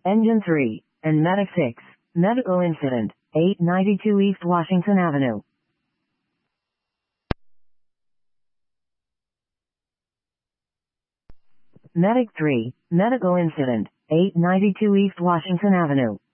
Engine 3, and Medic 6. Medical incident, 892 East Washington Avenue. Medic 3, medical incident, 892 East Washington Avenue.